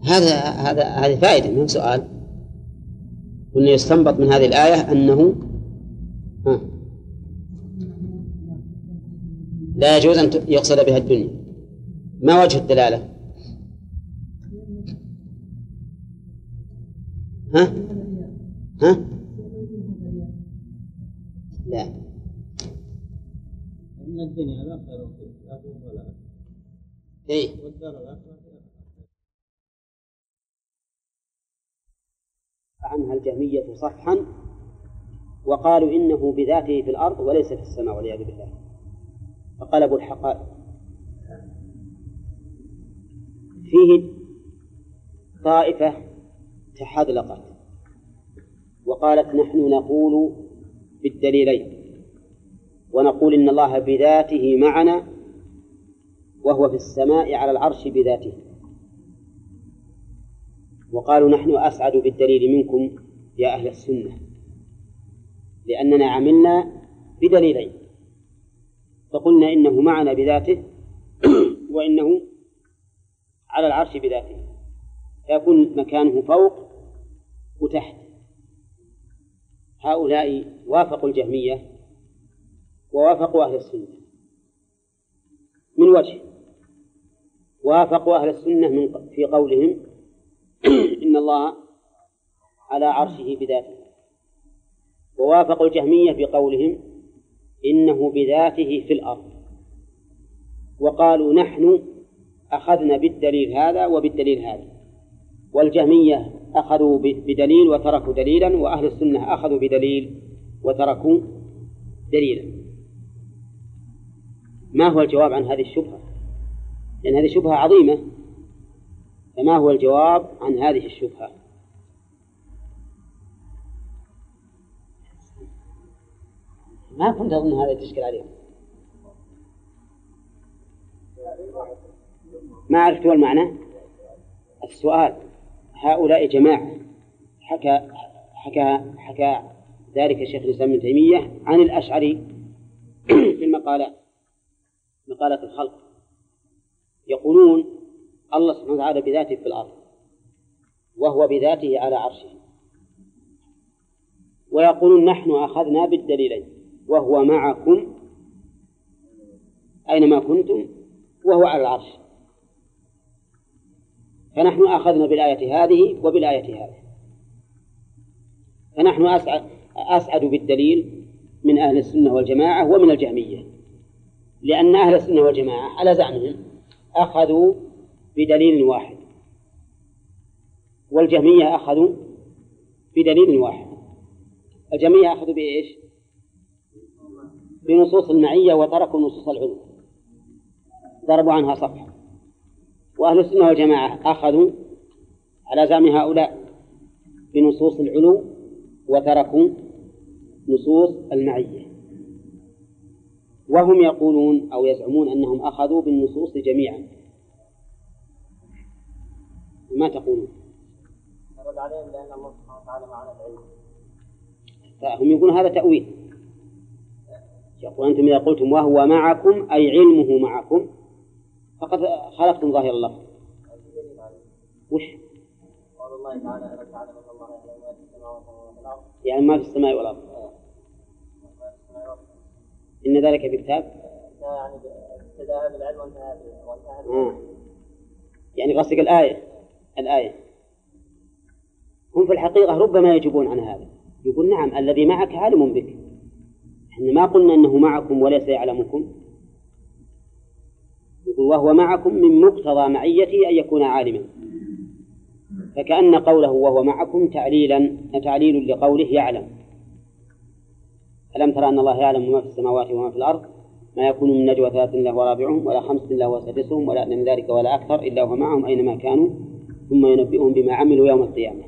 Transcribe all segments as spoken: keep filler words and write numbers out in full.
هذا هذا هذه فائدة من سؤال. وأن يستنبط من هذه الآية أنه ها لا يجوز أن يقصد بها الدنيا. ما وجه الدلالة؟ ها ها لا إن الدنيا لا خير فيها ولا إيه عنها الجهمية صفحا وقالوا إنه بذاته في الأرض وليس في السماء والعياذ بالله، فقلبوا الحقائق. فيه طائفة تحذلقت وقالت نحن نقول بالدليلين، ونقول إن الله بذاته معنا وهو في السماء على العرش بذاته، وقالوا نحن أسعد بالدليل منكم يا أهل السنة لأننا عملنا بدليلين، فقلنا إنه معنا بذاته وإنه على العرش بذاته، فيكون مكانه فوق وتحت. هؤلاء وافقوا الجهمية ووافقوا أهل السنة من وجه. وافقوا أهل السنة من في قولهم إن الله على عرشه بذاته، ووافقوا الجهمية في قولهم إنه بذاته في الأرض، وقالوا نحن أخذنا بالدليل هذا وبالدليل هذا، والجهمية أخذوا بدليل وتركوا دليلا، وأهل السنة أخذوا بدليل وتركوا دليلا. ما هو الجواب عن هذه الشبهة؟ لأن هذه شبهة عظيمة، فما هو الجواب عن هذه الشبهة؟ ما كنت أظن هذا تشكل عليه. ما عرفت المعنى. السؤال هؤلاء جماعة حكى حكى حكى ذلك الشيخ الإسلام ابن تيمية عن الأشعري في المقالات مقالة الخلق، يقولون الله سبحانه وتعالى بذاته في الأرض وهو بذاته على عرشه، ويقولون نحن أخذنا بالدليلين وهو معكم أينما كنتم وهو على العرش، فنحن أخذنا بالآية هذه وبالآية هذه، فنحن أسعد, أسعد بالدليل من أهل السنة والجماعة ومن الجهمية، لأن أهل السنة والجماعة على زعمهم أخذوا بدليل واحد، والجهمية أخذوا بدليل واحد. الجهمية أخذوا بإيش؟ بنصوص المعية وتركوا نصوص العلو، ضربوا عنها صفحة. وأهل السنة والجماعة أخذوا على زعم هؤلاء بنصوص العلو وتركوا نصوص المعية، وهم يقولون أو يزعمون أنهم أخذوا بالنصوص جميعا. ما تقولون؟ نرد عليهم لأن الله سبحانه وتعالى معنا العلم. هم يقولون هذا تأويل. يقول أنتم إذا قلتم وهو معكم أي علمه معكم فقد خلقتم ظاهر اللفظ. وش؟ قال الله تعالى ألا تعلم أن الله يعلم ما في السماوات وما في الأرض، يعني ما في السماء والأرض. إن ذلك في كتاب. يعني ابتدأ بالعلم وانتهى بالعلم. آه. يعني قصدك الآية الآية هم في الحقيقة ربما يجيبون عن هذا، يقول نعم الذي معك عالم بك، إحنا ما قلنا أنه معكم وليس يعلمكم، يقول وهو معكم من مقتضى معيته أن يكون عالما، فكأن قوله وهو معكم تعليلا تعليل لقوله يعلم. ألم ترى أن الله يعلم ما في السماوات وما في الأرض ما يكون من نجوى ثلاث إلا هو رابعهم ولا خمس إلا هو سادسهم ولا أدنى من ذلك ولا أكثر إلا هو معهم أينما كانوا ثم ينبئهم بما عملوا يوم القيامة.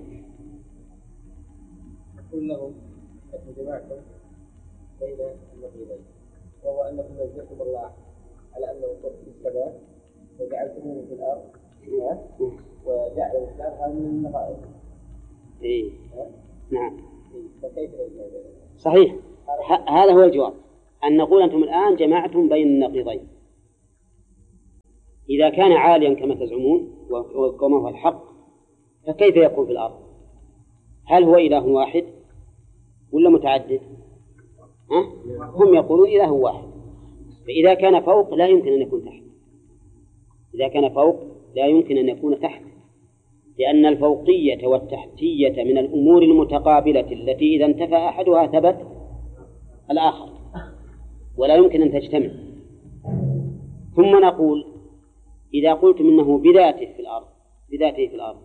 أقول لهم أنتم جماعتم بين النقيضين، وهو أنكم نزلتم الله على أنه في السماء وجعلتموه في الأرض وجعل الإسلام هذا من النقائض. إيه نعم. فكيف صحيح. هذا هو الجواب، أن نقول أنتم الآن جمعتم بين النقيضين. إذا كان عاليا كما تزعمون وكما هو الحق فكيف يكون في الأرض؟ هل هو إله واحد ولا متعدد؟ ها؟ هم يقولون إله واحد. فإذا كان فوق لا يمكن أن يكون تحت، إذا كان فوق لا يمكن أن يكون تحت، لأن الفوقية والتحتية من الأمور المتقابلة التي إذا انتفى أحدها ثبت الآخر، ولا يمكن أن تجتمع. ثم نقول إذا قلتم إنه بذاته في الأرض بذاته في الأرض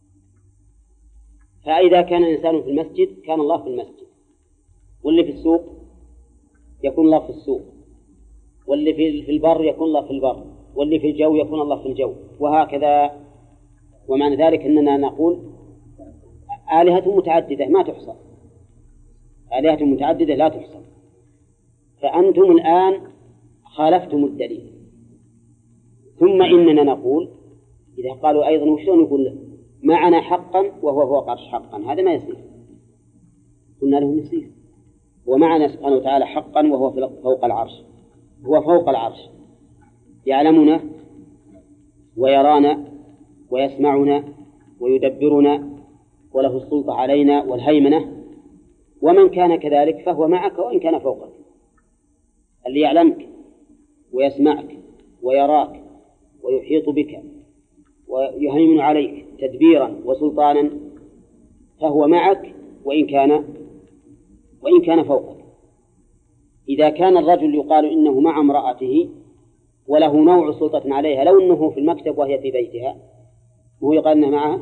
فإذا كان الإنسان في المسجد كان الله في المسجد، واللي في السوق يكون الله في السوق، واللي في البر يكون الله في البر، واللي في الجو يكون الله في الجو، وهكذا. ومعنى ذلك أننا نقول آلهة متعددة ما تحصى، آلهة متعددة لا تحصى. فأنتم الآن خالفتم الدليل. ثم إننا نقول إذا قالوا أيضا وشلون نقول له معنا حقا وهو فوق عرش حقا، هذا ما يصير. قلنا له يصير، ومعنا سبحانه وتعالى حقا وهو فوق العرش، هو فوق العرش يعلمنا ويرانا ويسمعنا ويدبرنا وله السلطة علينا والهيمنة. ومن كان كذلك فهو معك وإن كان فوقك، اللي يعلمك ويسمعك ويراك ويحيط بك ويهيمن عليك تدبيرا وسلطانا فهو معك وإن كان وإن كان فوقك. إذا كان الرجل يقال إنه مع امرأته وله نوع سلطة عليها، لو أنه في المكتب وهي في بيتها وهو يقال أنه معها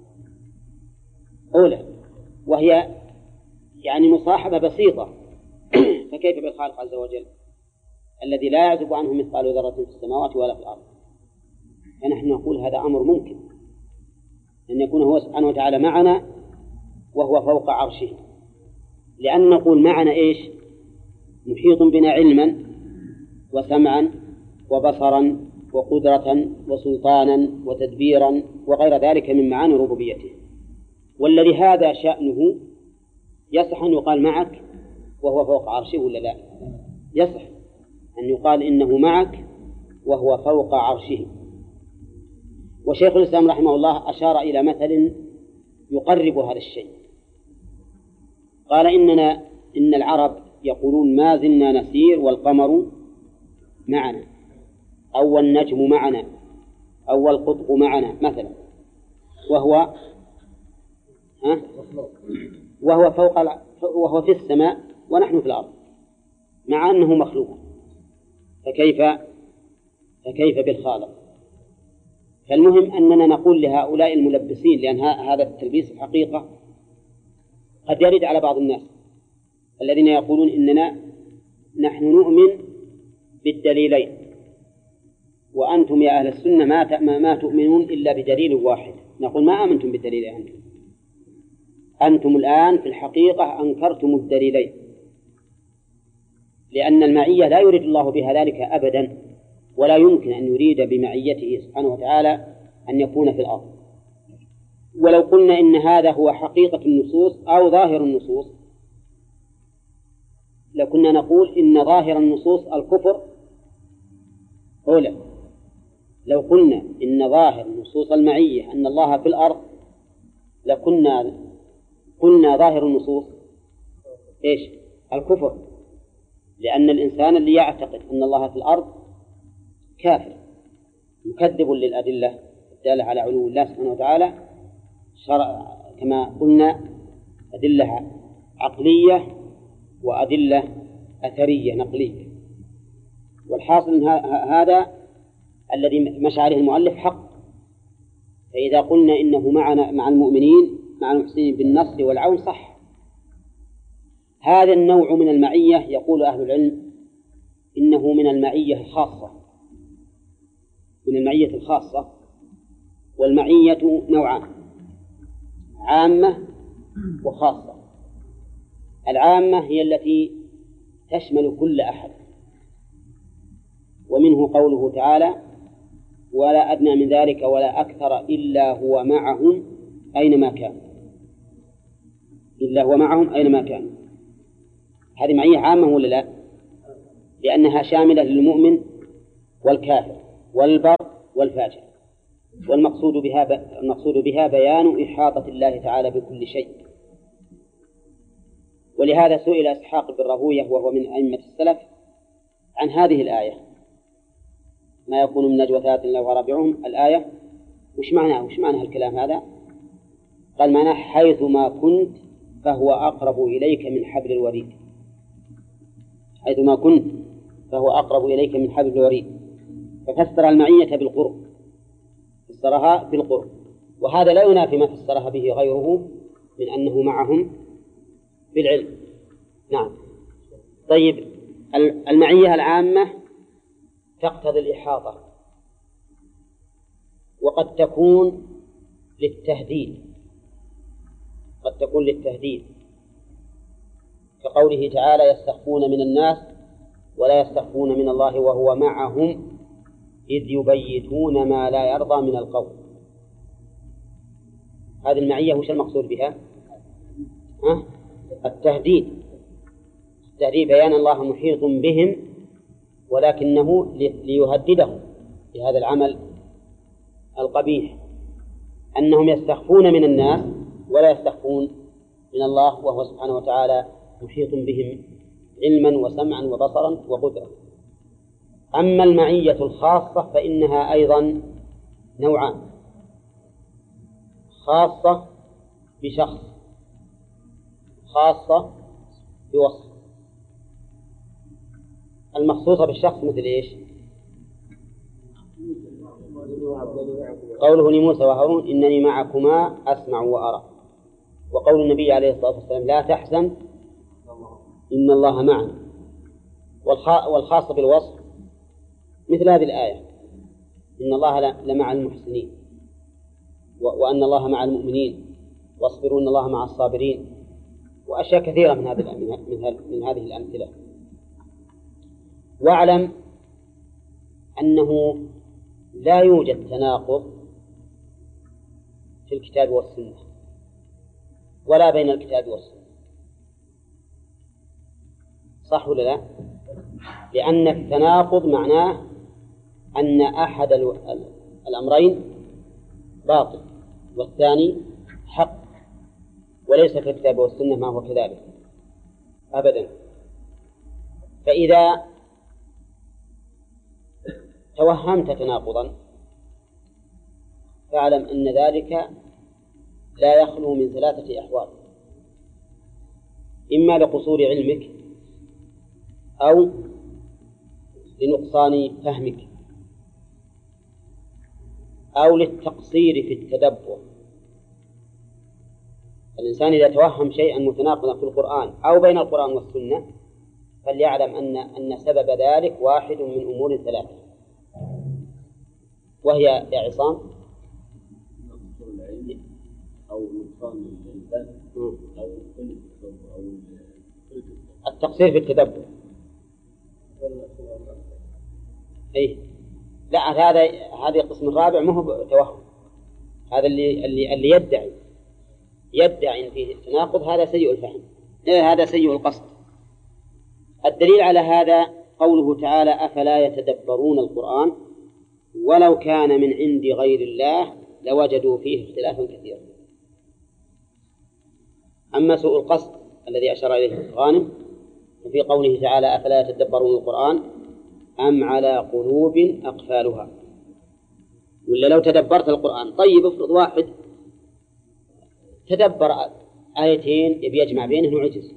أولى، وهي يعني مصاحبة بسيطة، فكيف بالخالق عز وجل الذي لا يعزب عنه مثقال ذرة في السماوات ولا في الأرض؟ فنحن نقول هذا أمر ممكن أن يكون هو سبحانه وتعالى معنا وهو فوق عرشه، لأن نقول معنا إيش؟ محيط بنا علما وسمعا وبصرا وقدرة وسلطانا وتدبيرا وغير ذلك من معاني ربوبيته. والذي هذا شأنه يصح أن يقال معك وهو فوق عرشه ولا لا؟ يصح أن يقال إنه معك وهو فوق عرشه. وشيخ الإسلام رحمه الله أشار إلى مثل يقرب هذا الشيء. قال إننا إن العرب يقولون ما زلنا نسير والقمر معنا، أو النجم معنا، أو القطب معنا مثلا، وهو ها وهو فوق الع... وهو في السماء ونحن في الأرض مع أنه مخلوق. فكيف فكيف بالخالق؟ فالمهم أننا نقول لهؤلاء الملبسين، لأن هذا التلبيس الحقيقة قد يرد على بعض الناس الذين يقولون إننا نحن نؤمن بالدليلين وأنتم يا أهل السنة ما ما تؤمنون إلا بدليل واحد. نقول ما آمنتم بالدليلين، أنتم أنتم الآن في الحقيقة أنكرتم الدليلين، لأن المعية لا يريد الله بها ذلك أبدا، ولا يمكن أن يريد بمعيته سبحانه وتعالى أن يكون في الأرض. ولو قلنا إن هذا هو حقيقة النصوص أو ظاهر النصوص لكنا نقول إن ظاهر النصوص الكفر أولى. لو قلنا إن ظاهر نصوص المعية أن الله في الأرض لكنا قلنا ظاهر النصوص إيش؟ الكفر، لأن الإنسان اللي يعتقد أن الله في الأرض كافر مكذب للأدلة الدالة على علو الله سبحانه وتعالى، شرع كما قلنا أدلة عقلية وأدلة أثرية نقلية. والحاصل هذا الذي مشى عليه المؤلف حق. فإذا قلنا إنه معنا مع المؤمنين مع المحسنين بالنصر والعون صح. هذا النوع من المعية يقول أهل العلم إنه من المعية الخاصة، من المعية الخاصة. والمعية نوعان، عامة وخاصة. العامة هي التي تشمل كل أحد، ومنه قوله تعالى ولا أدنى من ذلك ولا أكثر إلا هو معهم أينما كان، إلا هو معهم أينما كان. هذه معية عامة ولا لا؟ لأنها شاملة للمؤمن والكافر والبر والفاجر. والمقصود بها ب... المقصود بها بيان إحاطة الله تعالى بكل شيء. ولهذا سئل إسحاق بن راهويه وهو من أئمة السلف عن هذه الآية: ما يكون من نجوى ثلاثة إلا هو رابعهم، الآية وش معناها؟ وش معناها الكلام هذا؟ قال: معناه حيث ما كنت فهو أقرب إليك من حبل الوريد. حيث ما كنت فهو أقرب إليك من حبل الوريد. ففسر المعية بالقرب، فسرها بالقرب، وهذا لا ينافي ما فسرها به غيره من أنه معهم بالعلم. نعم. طيب، المعية العامة تقتضي الإحاطة، وقد تكون للتهديد، قد تكون للتهديد، كقوله تعالى: يستخفون من الناس ولا يستخفون من الله وهو معهم إذ يبيتون ما لا يرضى من القول. هذه المعية وش المقصود بها؟ ها؟ التهديد، التهديد، بيان الله محيط بهم ولكنه ليهددهم بهذا العمل القبيح، أنهم يستخفون من الناس ولا يستخفون من الله، وهو سبحانه وتعالى محيط بهم علما وسمعا وبصرا وقدرة. أما المعية الخاصة فإنها أيضا نوعان: خاصة بشخص، خاصة بوصف. المخصوصة بالشخص مثل إيش؟ قوله لموسى وهارون: إنني معكما أسمع وأرى. وقول النبي عليه الصلاة والسلام: لا تحزن إن الله معنا. والخاصة بالوصف مثل هذه الآية: إن الله لمع المحسنين، وأن الله مع المؤمنين، واصبروا إن الله مع الصابرين، وأشياء كثيرة من هذه من هذه الأمثلة. واعلم أنه لا يوجد تناقض في الكتاب والسنة ولا بين الكتاب والسنة، صح ولا لا؟ لأن التناقض معناه أن أحد الأمرين باطل والثاني حق، وليس في الكتاب والسنة ما هو كذلك أبدا. فإذا توهمت تناقضا فاعلم أن ذلك لا يخلو من ثلاثة أحوال: إما لقصور علمك، أو لنقصان فهمك، أو للتقصير في التدبر. الإنسان إذا توهم شيئا متناقضا في القرآن أو بين القرآن والسنة فليعلم أن أن سبب ذلك واحد من أمور ثلاثة، وهي يا عصام: أو نقصان الإنسان، أو أو التقصير في التدبر. أي لا، هذا هذا القسم الرابع ما هو توهم، هذا اللي اللي اللي يدعي يدعي إن فيه تناقض، هذا سيء الفهم، هذا سيء القصد. الدليل على هذا قوله تعالى: أفلا يتدبرون القرآن ولو كان من عند غير الله لوجدوا فيه اختلافا كثيرا. أما سوء القصد الذي أشار إليه غانم في قوله تعالى: أفلا يتدبرون القرآن أم على قلوب أقفالها. ولا لو تدبرت القرآن، طيب افرض واحد تدبر آيتين يبي يجمع بينهن وعجز،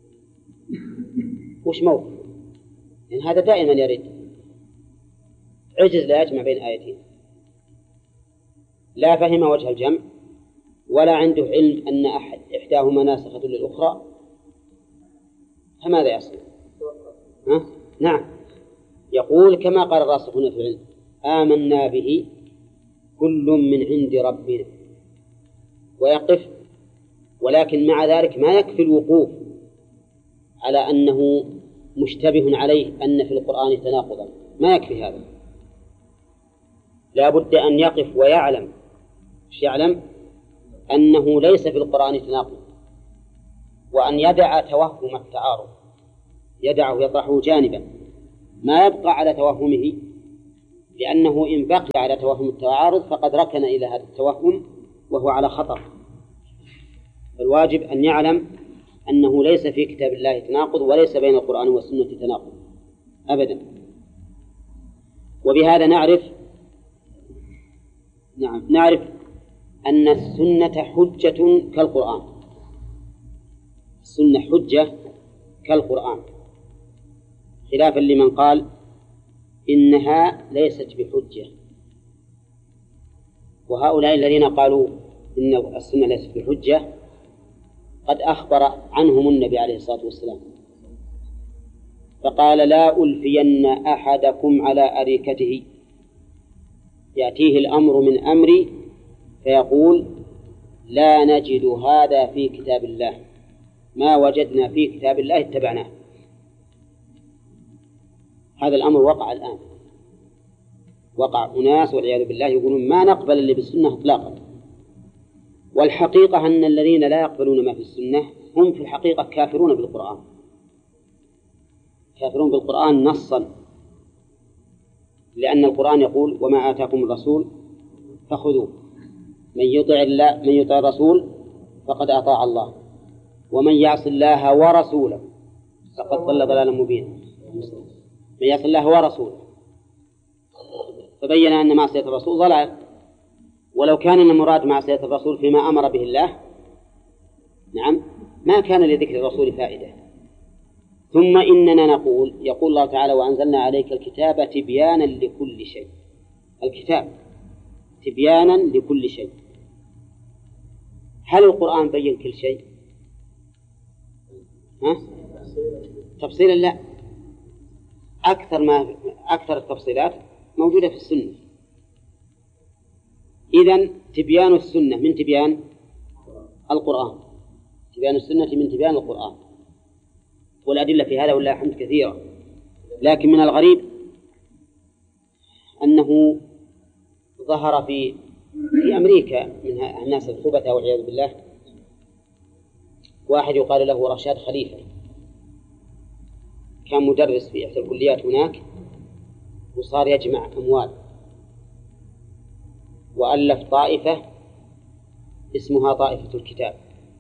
وش موقف؟ يعني هذا دائما يرد، عجز لا يجمع بين آيتين، لا فهم وجه الجمع ولا عنده علم أن أحد إحداهما ناسخة للأخرى، فماذا يصنع؟ ها؟ نعم، يقول كما قال الراسخون في العلم: آمنا به كل من عند ربنا، ويقف. ولكن مع ذلك ما يكفي الوقوف على أنه مشتبه عليه أن في القرآن تناقضا، ما يكفي هذا، لا بد أن يقف ويعلم، مش يعلم أنه ليس في القرآن تناقض، وأن يدع توهم التعارض، يدعه يطرحه جانبا، ما يبقى على توهمه لأنه إن بقي على توهم التعارض فقد ركن إلى هذا التوهم وهو على خطر. فالواجب أن يعلم أنه ليس في كتاب الله تناقض، وليس بين القرآن والسنة تناقض أبدا. وبهذا نعرف نعم نعرف أن السنة حجة كالقرآن. السنة حجة كالقرآن، خلافا لمن قال إنها ليست بحجة. وهؤلاء الذين قالوا إن السنة ليست بحجة قد أخبر عنهم النبي عليه الصلاة والسلام فقال: لا ألفين أحدكم على أريكته، يأتيه الأمر من أمري فيقول: لا نجد هذا في كتاب الله، ما وجدنا في كتاب الله اتبعناه. هذا الأمر وقع الآن، وقع أناس والعياذ بالله يقولون ما نقبل اللي بالسنة إطلاقا. والحقيقة أن الذين لا يقبلون ما في السنة هم في الحقيقة كافرون بالقرآن، كافرون بالقرآن نصا، لأن القرآن يقول: وما آتاكم الرسول فخذوه، من يطع الله من يطع الرسول فقد أطاع الله، ومن يعص الله ورسوله فقد ضل ضلالا مبينا. من يعص الله ورسوله، فبين أن معصية الرسول ضلال، ولو كان المراد معصية الرسول فيما أمر به الله نعم ما كان لذكر الرسول فائدة. ثم إننا نقول، يقول الله تعالى: وأنزلنا عليك الكتاب تبيانا لكل شيء. الكتاب تبيانا لكل شيء. هل القرآن بين كل شيء؟ ها؟ تفصيلا لا، أكثر ما أكثر التفصيلات موجودة في السنة. إذن تبيان السنة من تبيان القرآن، تبيان السنة من تبيان القرآن، والأدلة في هذا والله الحمد كثيرة. لكن من الغريب أنه ظهر في في أمريكا من الناس الخبثاء والعياذ بالله واحد يقال له رشاد خليفة، كان مدرس في إحدى الكليات هناك، وصار يجمع أموال، وألف طائفة اسمها طائفة الكتاب،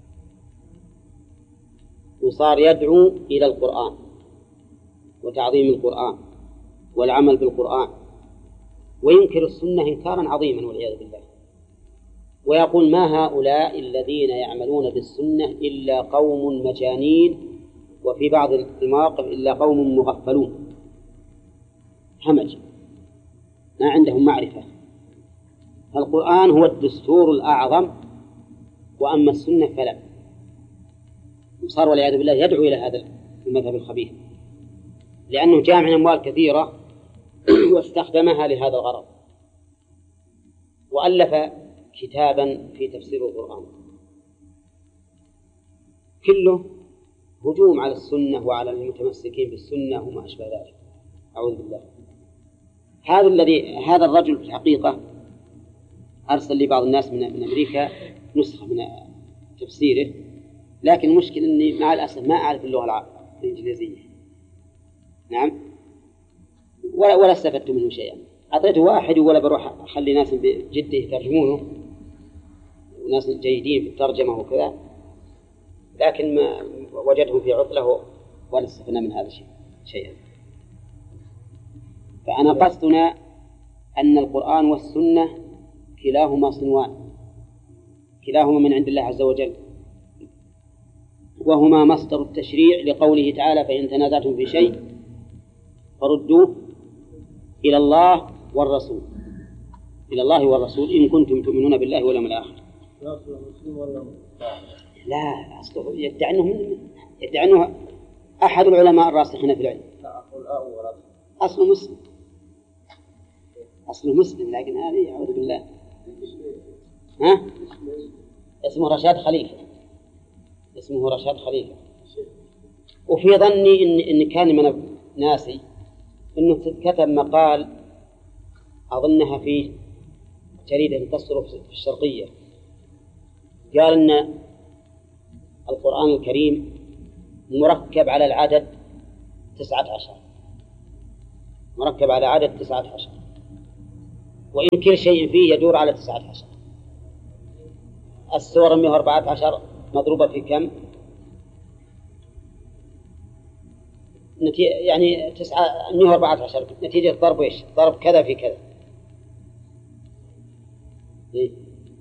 وصار يدعو إلى القرآن وتعظيم القرآن والعمل بالقرآن، وينكر السنة إنكارا عظيما والعياذ بالله، ويقول: ما هؤلاء الذين يعملون بالسنة إلا قوم مجانين، وفي بعض المواقف إلا قوم مغفلون، همج ما عندهم معرفة. القرآن هو الدستور الأعظم، وأما السنة فلا. وصار والعياذ بالله يدعو إلى هذا المذهب الخبيث، لأنه جامع أموال كثيرة واستخدمها لهذا الغرض، وألف كتابا في تفسير القرآن كله هجوم على السنة وعلى المتمسكين بالسنة وما أشبه ذلك، أعوذ بالله. هذا الذي هذا الرجل في الحقيقة أرسل لي بعض الناس من من أمريكا نسخة من تفسيره، لكن المشكلة أني مع الأسف ما أعرف اللغة الإنجليزية، نعم، ولا ولا استفدت منه شيئا. أعطيته واحد ولا بروح أخلي ناس بجدة يترجمونه، ناس جيدين في الترجمة وكذا، لكن ما وجدهم في عطلة ولا استفدنا من هذا الشيء شيئا. فأنا قصدنا أن القرآن والسنة كلاهما صنوان، كلاهما من عند الله عز وجل، وهما مصدر التشريع لقوله تعالى: فإن تنازعتم في شيء فردوه إلى الله والرسول، إلى الله والرسول إن كنتم تؤمنون بالله واليوم الآخر. لا، أصله يدعي أنه يدعي أنه أحد العلماء الراسخين في العلم، أصله مسلم، أصله مسلم، لكن هذه أعوذ بالله. ها؟ اسمه رشاد خليفة، اسمه رشاد خليفة. وفي ظني إن إن كان من ناسي إنه كتب مقال أظنها في جريدة تصدر في الشرقية، قال إن القرآن الكريم مركب على العدد تسعة عشر، مركب على عدد تسعة عشر، وإن كل شيء فيه يدور على تسعة عشر. السور مئة وأربعة عشر مضروبة في كم؟ نتي... يعني تسعة مئة وأربعة عشر نتيجة ضرب إيش؟ ضرب كذا في كذا. إيه؟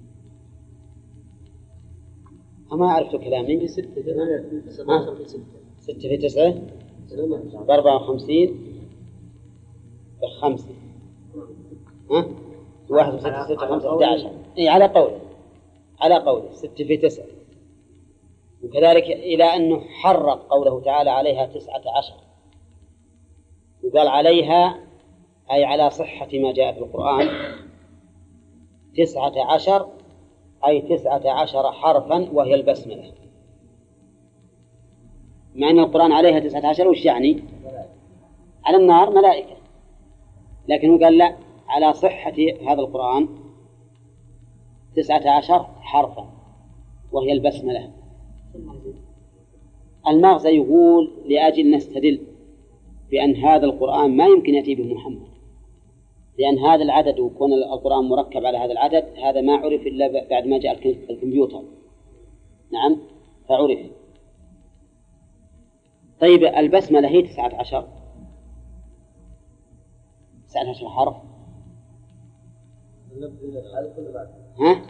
ما عرفت كلامي. ستة في ستة في ستة. ستة في تسعة بأربعة وخمسين بخمسة. ها؟ واحد وستة ستة خمسة أحد عشر. إيه على قوله على قوله ستة في تسعة. وكذلك إلى أنه حرق قوله تعالى عليها تسعة عشر، وقال عليها أي على صحة ما جاء في القرآن تسعة عشر، أي تسعة عشر حرفا وهي البسملة. مع أن القرآن عليها تسعة عشر وش يعني؟ على النار ملائكة، لكنه قال لا، على صحة هذا القرآن تسعة عشر حرفا وهي البسملة. المغزى يقول لأجل نستدل بأن هذا القرآن ما يمكن يأتي به محمد، لأن هذا العدد وكون القرآن مركب على هذا العدد هذا ما عرف إلا بعد ما جاء الكمبيوتر. نعم فعرف. طيب البسملة هي تسعة عشر تسعة عشر حرف. ها؟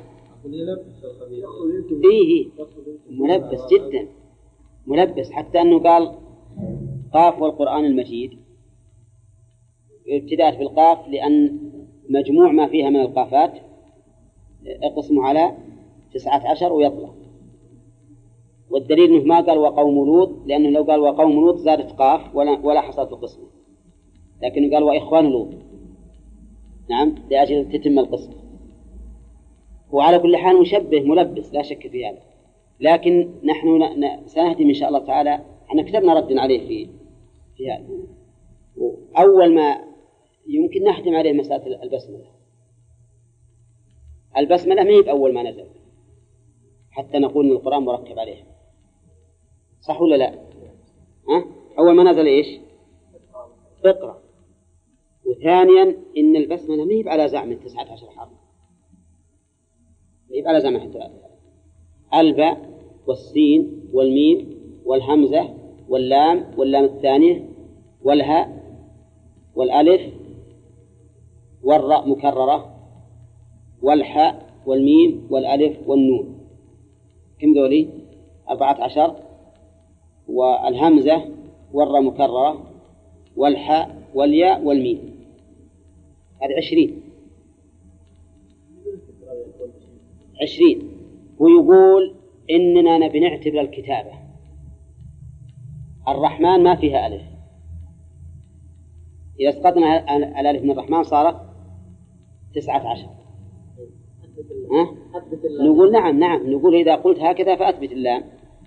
إيه ملبس جدا ملبس، حتى أنه قال قاف والقرآن المجيد ابتداء بالقاف لأن مجموع ما فيها من القافات اقسموا على تسعة عشر ويطلع. والدليل أنه ما قال وقوم لوط، لأنه لو قال وقوم لوط زادت قاف ولا, ولا حصلت القسمة، لكنه قال وإخوان لوط. نعم لأجل تتم القسمة. وعلى كل حال مشبه ملبس لا شك في هذا، لكن نحن سنهدم إن شاء الله تعالى. احنا كتبنا رد عليه في في هذا. أول ما يمكن نهدم عليه مسألة البسملة. البسملة ما هي بأول ما نزل حتى نقول إن القرآن مركب عليه، صح ولا لا؟ ها؟ أول ما نزل إيش؟ اقرأ. وثانيا إن البسملة ما هي على زعم تسعة عشر حرف، ما هي على زعم حتى الباء والسين والميم والهمزة واللام واللام الثانية والهاء والألف والراء مكررة والحاء والميم والألف والنون. كم ذولي؟ أربعة عشر. والهمزة والراء مكررة والحاء والياء والميم، هذه عشرين عشرين. ويقول إننا نبي نعتبر الكتابة الرحمن ما فيها ألف، إذا اسقطنا الألف من الرحمن صارت تسعة عشر. أه؟ نقول نعم نعم نقول إذا قلت هكذا فأثبت اللام.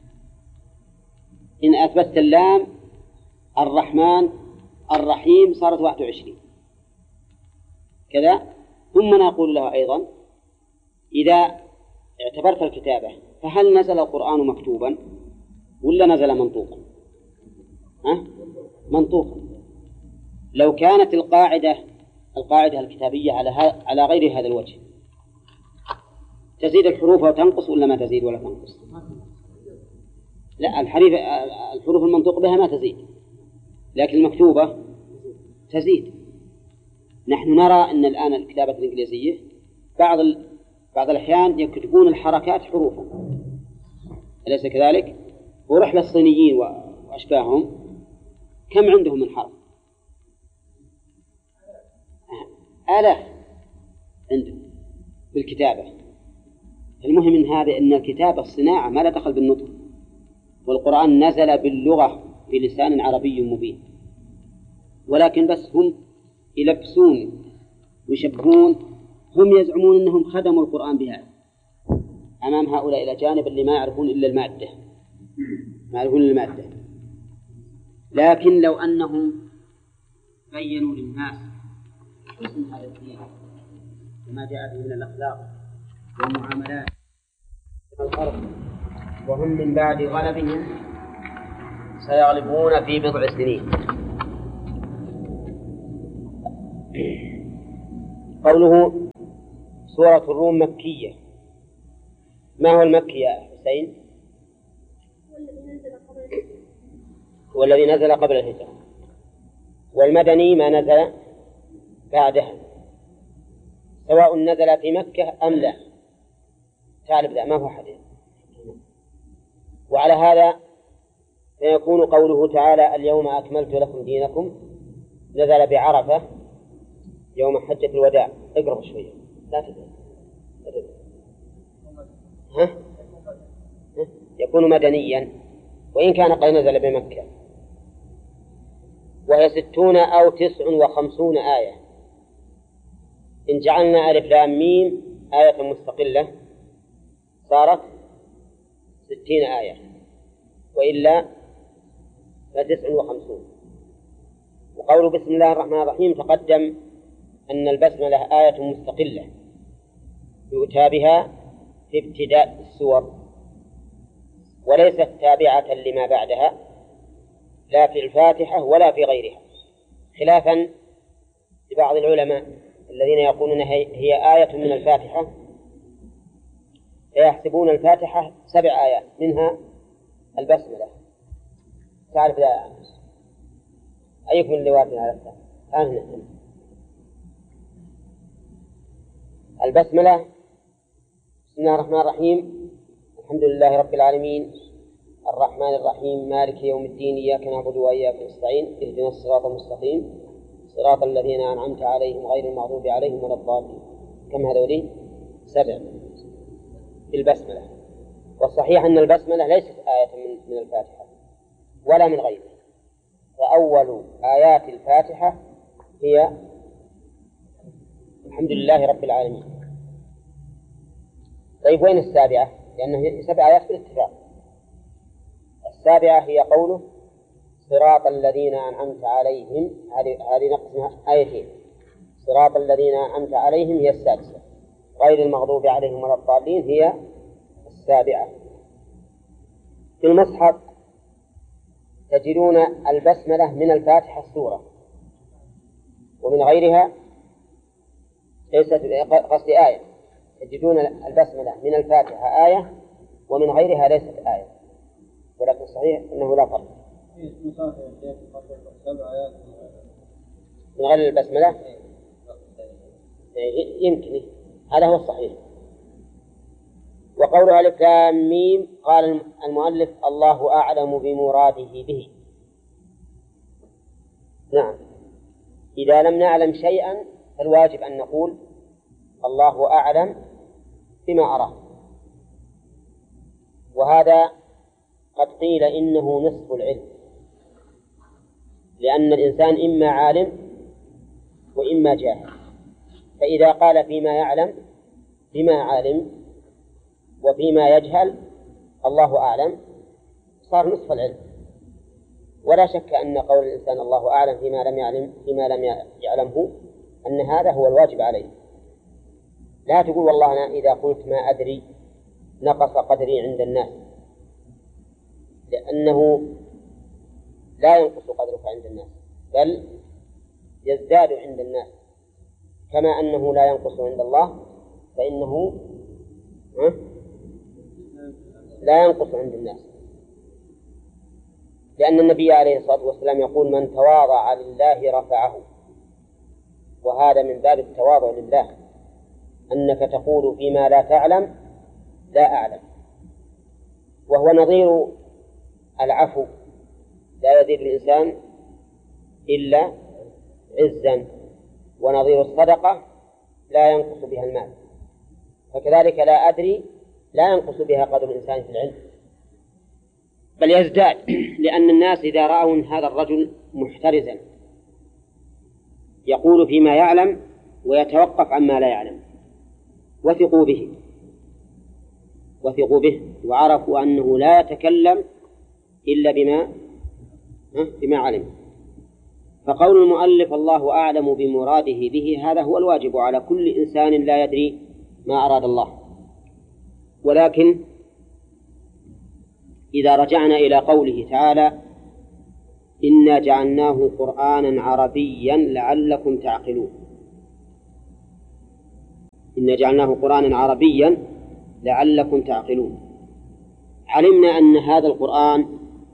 إن أثبتت اللام الرحمن الرحيم صارت واحد وعشرين كذا. ثم نقول له أيضا إذا اعتبرت الكتابة فهل نزل القرآن مكتوبا ولا نزل منطوقا؟ أه؟ منطوقا. لو كانت القاعدة القاعدة الكتابية على على غير هذا الوجه تزيد الحروف وتنقص ولا ما تزيد ولا تنقص؟ لا، الحريف الحروف المنطوق بها ما تزيد، لكن المكتوبة تزيد. نحن نرى أن الآن الكتابة الإنجليزية بعض ال... بعض الأحيان يكتبون الحركات حروفا، أليس كذلك؟ ورحلة الصينيين وأشباههم كم عندهم من حرف؟ آلاف عندهم بالكتابة. المهم من هذا أن الكتابة الصناعة ما لا دخل بالنطق، والقرآن نزل باللغة بلسان عربي مبين، ولكن بس هم يلبسون ويشبهون. هم يزعمون أنهم خدموا القرآن بهذا أمام هؤلاء الأجانب اللي ما يعرفون إلا المادة ما يعرفون إلا المادة. لكن لو أنهم بينوا للناس حسن هذا الدين وما جاء به من الأخلاق والمعاملات الأرض، وهم من بعد غلبهم سيغلبون في بضع سنين. قوله سورة الروم مكية، ما هو المكي يا حسين؟ هو الذي نزل قبل الهجرة، والمدني ما نزل بعدها، سواء نزل في مكة أم لا. تعرف ذا ما هو حديث. وعلى هذا فيكون قوله تعالى اليوم أكملت لكم دينكم نزل بعرفة يوم حجة الوداع. اقرأ شوية لا تدري. ها؟ ها؟ يكون مدنيا وإن كان قد نزل بمكة، وهي ستون أو تسع وخمسون آية. إن جعلنا ألف لام ميم آية مستقلة صارت ستين آية، وإلا فتسع وخمسون. وقول بسم الله الرحمن الرحيم تقدم أن البسملة آية مستقلة يؤتى بها في ابتداء السور، وليست تابعة لما بعدها لا في الفاتحة ولا في غيرها، خلافا لبعض العلماء الذين يقولون هي آية من الفاتحة، فيحسبون الفاتحة سبع آيات منها البسملة. تعرف لا أيكم اللي واقف على الثاني؟ البسملة بسم الله الرحمن الرحيم الحمد لله رب العالمين الرحمن الرحيم مالك يوم الدين إياك نعبد وإياك نستعين اهدنا الصراط المستقيم صراط الذين أنعمت عليهم غير المغضوب عليهم ولا الضالين. كم هذولي؟ سبع في البسملة. والصحيح أن البسملة ليست آية من, من الفاتحة ولا من غيرها، فأول آيات الفاتحة هي الحمد لله رب العالمين. طيب وين السابعة؟ لأنه سبع آيات بالاتفاق. السابعة هي قوله صراط الذين أنعمت عليهم، هذه نقسمها آيتين، صراط الذين أنعمت عليهم هي السادسة، غير المغضوب عليهم ولا الضالين هي السابعة. في المصحف تجدون البسملة من الفاتحة السورة، ومن غيرها ليست قصد آية، تجدون البسملة من الفاتحة آية ومن غيرها ليست آية، ولكن صحيح أنه لا فرق. من غير البسملة يمكن هذا هو الصحيح. وقولها ألف لام ميم قال المؤلف الله أعلم بمراده به. نعم، إذا لم نعلم شيئا فالواجب أن نقول الله أعلم بما أراه. وهذا قد قيل إنه نصف العلم، لأن الإنسان إما عالم وإما جاهل، فإذا قال فيما يعلم بما عالم وفيما يجهل الله أعلم صار نصف العلم. ولا شك أن قول الإنسان الله أعلم فيما لم يعلم فيما لم يعلمه أن هذا هو الواجب عليه. لا تقول والله أنا إذا قلت ما أدري نقص قدري عند الناس، لأنه لا ينقص قدرك عند الناس بل يزداد عند الناس، كما أنه لا ينقص عند الله فإنه لا ينقص عند الناس، لأن النبي عليه الصلاة والسلام يقول من تواضع لله رفعه. وهذا من باب التواضع لله، أنك تقول فيما لا تعلم لا أعلم. وهو نظير العفو، لا يزيد الإنسان إلا عزا، ونظير الصدقة لا ينقص بها المال، فكذلك لا أدري لا ينقص بها قدر الإنسان في العلم بل يزداد، لأن الناس إذا رأوا هذا الرجل محترزا يقول فيما يعلم ويتوقف عما لا يعلم وثقوا به وثقوا به وعرفوا أنه لا يتكلم إلا بما بما علم. فقول المؤلف الله أعلم بمراده به هذا هو الواجب على كل إنسان لا يدري ما أراد الله. ولكن إذا رجعنا إلى قوله تعالى إنا جعلناه قرآنا عربيا لعلكم تعقلون، إن جعلناه قرآنا عربيا لعلكم تعقلون. علمنا أن هذا القرآن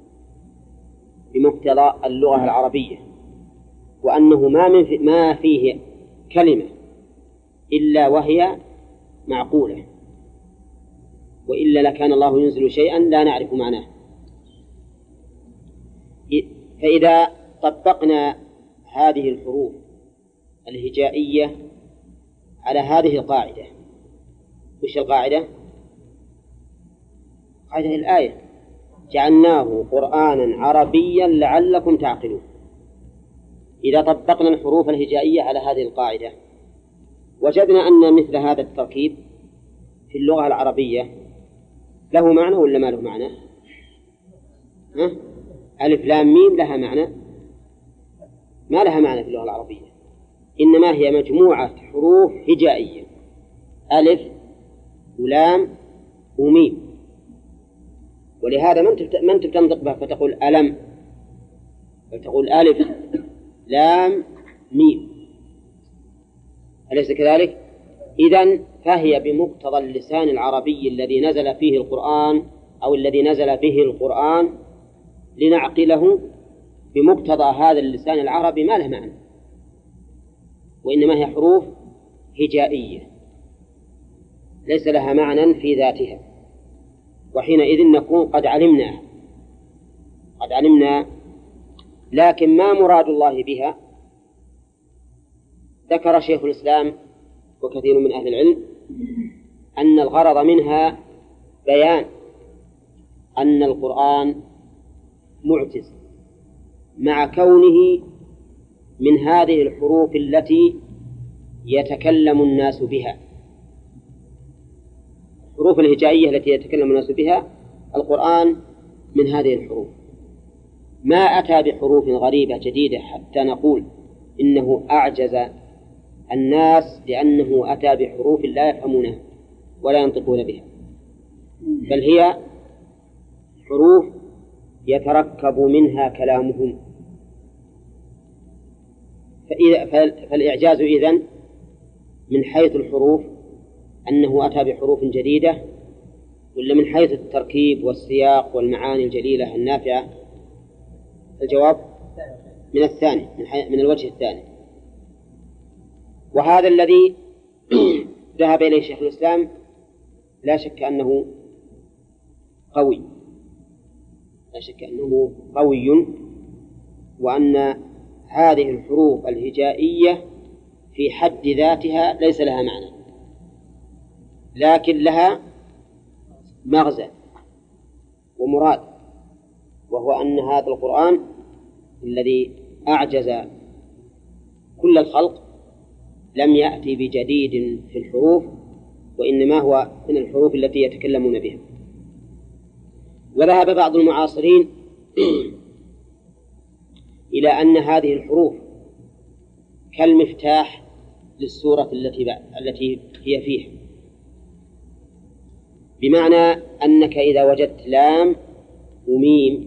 بمقتضى اللغة العربية، وأنه ما من في ما فيه كلمة إلا وهي معقولة، وإلا لكان الله ينزل شيئا لا نعرف معناه. فإذا طبقنا هذه الحروف الهجائية على هذه القاعدة، وش القاعدة؟ قاعدة الآية: جعلناه قرآنا عربيا لعلكم تعقلون. إذا طبقنا الحروف الهجائية على هذه القاعدة وجدنا أن مثل هذا التركيب في اللغة العربية له معنى ولا ما له معنى؟ ها؟ ألف لام ميم لها معنى؟ ما لها معنى في اللغة العربية، إنما هي مجموعة حروف هجائية، ألف ولام وميم. ولهذا ما أنت بتنطق بها فتقول ألم، بل تقول ألف لام ميم، أليس كذلك؟ إذن فهي بمقتضى اللسان العربي الذي نزل فيه القرآن أو الذي نزل به القرآن لنعقله بمقتضى هذا اللسان العربي ما له معنى، وإنما هي حروف هجائية ليس لها معنى في ذاتها. وحينئذ نكون قد علمنا قد علمنا لكن ما مراد الله بها؟ ذكر شيخ الإسلام وكثير من أهل العلم أن الغرض منها بيان أن القرآن معجز مع كونه من هذه الحروف التي يتكلم الناس بها. الحروف الهجائية التي يتكلم الناس بها القرآن من هذه الحروف، ما أتى بحروف غريبة جديدة حتى نقول إنه أعجز الناس لأنه أتى بحروف لا يفهمونها ولا ينطقون بها، بل هي حروف يتركب منها كلامهم. فالإعجاز إذن من حيث الحروف أنه أتى بحروف جديدة، ولا من حيث التركيب والسياق والمعاني الجليلة النافعة؟ الجواب من الثاني، من الوجه الثاني. وهذا الذي ذهب إليه شيخ الإسلام لا شك أنه قوي، لا شك أنه قوي، وأن هذه الحروف الهجائية في حد ذاتها ليس لها معنى، لكن لها مغزى ومراد، وهو أن هذا القرآن الذي أعجز كل الخلق لم يأتي بجديد في الحروف، وإنما هو من الحروف التي يتكلمون بها. وذهب بعض المعاصرين إلى أن هذه الحروف كالمفتاح للسورة التي التي هي فيها، بمعنى أنك إذا وجدت لام وميم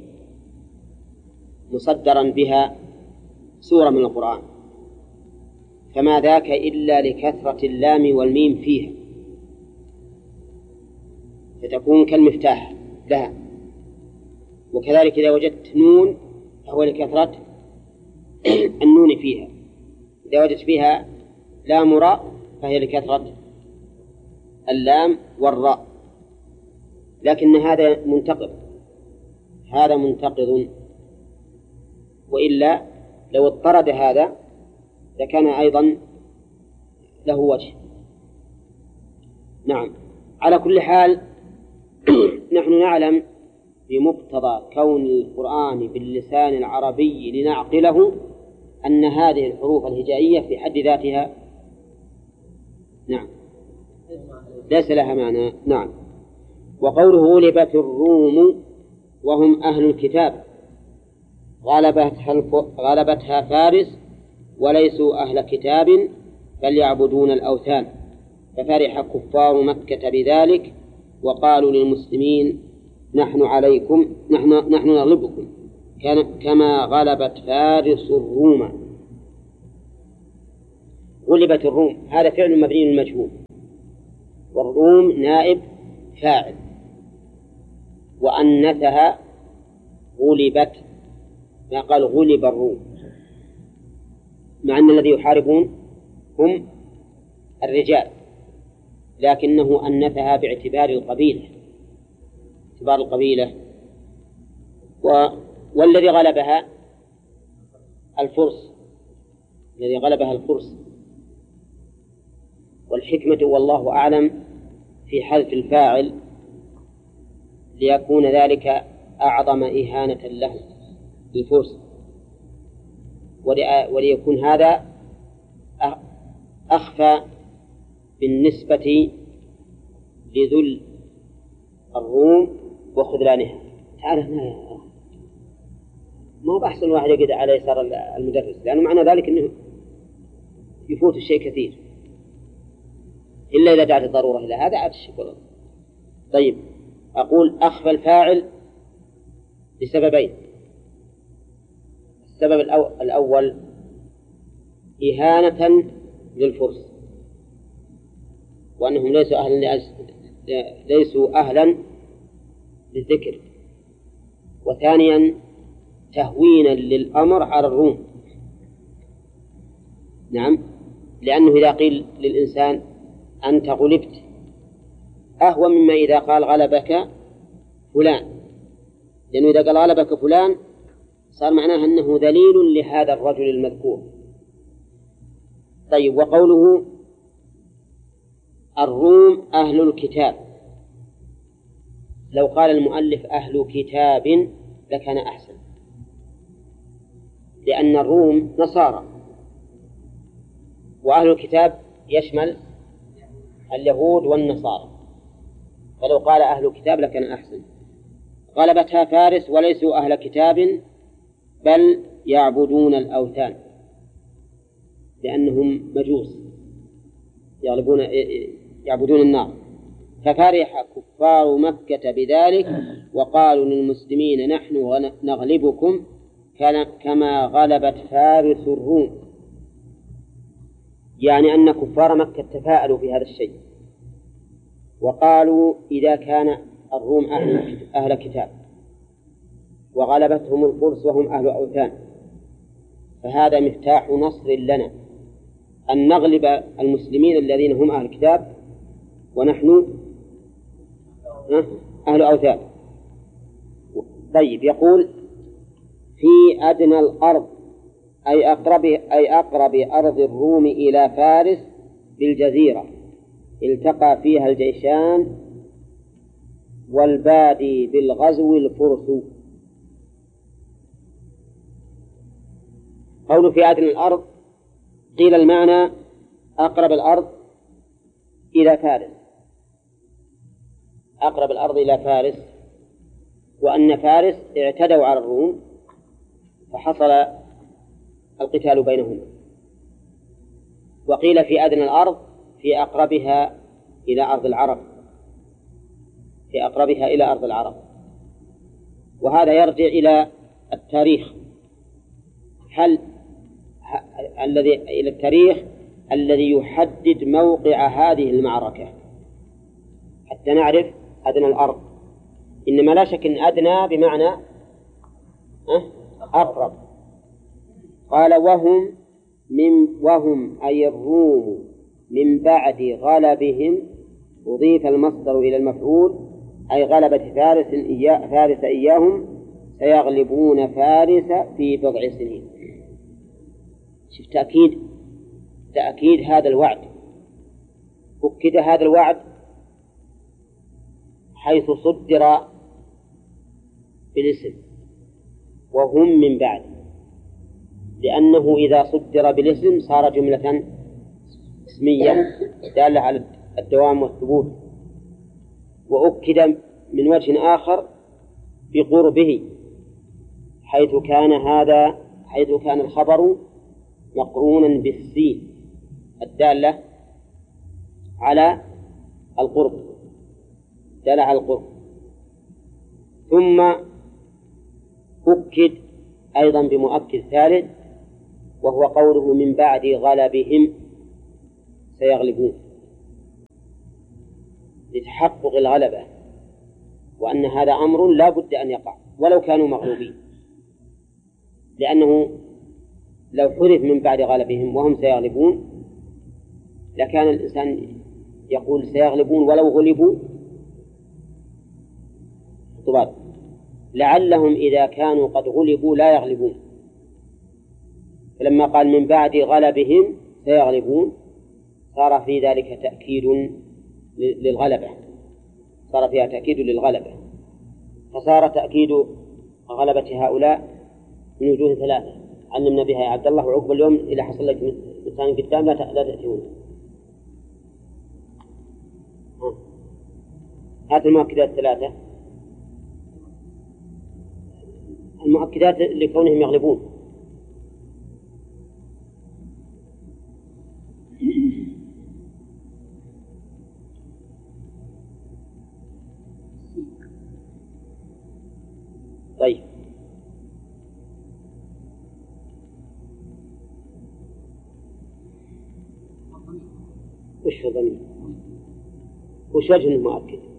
مصدرا بها سورة من القرآن فما ذاك إلا لكثرة اللام والميم فيها، فتكون كالمفتاح لها. وكذلك إذا وجدت نون فهو لكثرة النون فيها، إذا وجدت فيها لام راء فهي لكثرة اللام والراء. لكن هذا منتقض، هذا منتقض، وإلا لو اضطرد هذا لكان أيضا له وجه. نعم، على كل حال نحن نعلم بمقتضى كون القرآن باللسان العربي لنعقله أن هذه الحروف الهجائية في حد ذاتها نعم ليس لها معنى. نعم. وقوله غلبت الروم وهم أهل الكتاب غلبتها, غلبتها فارس وليسوا أهل كتاب بل يعبدون الأوثان، ففرح كفار مكة بذلك وقالوا للمسلمين نحن عليكم نحن, نحن نغلبكم كما غلبت فارس الروم. غلبت الروم هذا فعل مبني للمجهول، والروم نائب فاعل، وأنثها غلبت، ما قال غلب الروم، مع أن الذي يحاربون هم الرجال، لكنه أنثها باعتبار القبيلة، اعتبار القبيلة. و... والذي غلبها الفرس، الذي غلبها الفرس. والحكمة والله أعلم في حذف الفاعل ليكون ذلك أعظم إهانة له للفرس، وليكون هذا أخفى بالنسبة لذل الروم وخذلانها. تعال هنا يا أخي، ما هو بأحسن واحد يقعد على يسار المدرس، لأنه معنى ذلك أنه يفوت الشيء كثير، إلا إذا دعت الضرورة إلى هذا عاد الشيء. طيب، أقول أخفى الفاعل لسببين. السبب الأول إهانة للفرس، وأنهم ليسوا أهلا ليسوا أهلا للذكر. وثانيا تهوينا للأمر على الروم. نعم، لأنه إذا قيل للإنسان أنت غلبت أهوى مما إذا قال غلبك فلان، لأنه إذا قال غلبك فلان صار معناه أنه ذليل لهذا الرجل المذكور. طيب، وقوله الروم أهل الكتاب، لو قال المؤلف أهل كتاب لكان أحسن، لأن الروم نصارى، وأهل الكتاب يشمل اليهود والنصارى، فلو قال أهل الكتاب لكان أحسن. غلبتها فارس وليسوا أهل كتاب بل يعبدون الأوثان، لأنهم مجوس يغلبون يعبدون النار. ففرح كفار مكة بذلك وقالوا للمسلمين نحن نغلبكم كما غلبت فارس الروم، يعني أن كفار مكة تفاءلوا في هذا الشيء، وقالوا إذا كان الروم أهل, أهل كتاب وغلبتهم الفرس وهم أهل أوثان فهذا مفتاح نصر لنا أن نغلب المسلمين الذين هم أهل كتاب ونحن أهل أوثان. طيب، يقول في أدنى الأرض أي أقرب, أي أقرب أرض الروم إلى فارس بالجزيرة التقى فيها الجيشان والبادي بالغزو الفرس. قول في أدنى الأرض قيل المعنى أقرب الأرض إلى فارس، أقرب الأرض إلى فارس، وأن فارس اعتدوا على الروم فحصل القتال بينهما. وقيل في أدنى الأرض في أقربها إلى أرض العرب، في أقربها إلى أرض العرب. وهذا يرجع إلى التاريخ، هل الذي إلى التاريخ الذي يحدد موقع هذه المعركة حتى نعرف أدنى الأرض. إنما لا شك أن أدنى بمعنى أقرب. قال وهم من وهم أي الروم من بعد غلبهم، أضيف المصدر إلى المفعول أي غلبة فارس إياه فارس إياهم سيغلبون فارس في بضع سنين. شوف تأكيد تأكيد هذا الوعد، أكد هذا الوعد حيث صدر بالاسم وهم من بعد، لأنه إذا صدر بالاسم صار جملة اسمية دالة على الدوام والثبوت. وأكد من وجه آخر بقربه، حيث كان هذا حيث كان الخبر مقرونا بالسين الدالة على القرب دالة على القرب. ثم أكد أيضا بمؤكد ثالث وهو قوله من بعد غلبهم سيغلبون. لتحقق الغلبة، وأن هذا أمر لا بد أن يقع ولو كانوا مغلوبين، لأنه لو حذف من بعد غلبهم وهم سيغلبون لكان الإنسان يقول سيغلبون ولو غلبوا طبعا لعلهم إذا كانوا قد غلبوا لا يغلبون، فلما قال من بعد غلبهم سيغلبون صار في ذلك تأكيد للغلبة، صار فيها تأكيد للغلبة، فصار تأكيد غلبة هؤلاء من وجوه ثلاثة علمنا بها يا عبد الله، وعقب اليوم إذا حصل لك مثال قدام لا تأتيون. هذه المؤكدات الثلاثة المؤكدات لكونهم يغلبون. طيب وش هو ضمير؟ وش وجه المؤكد؟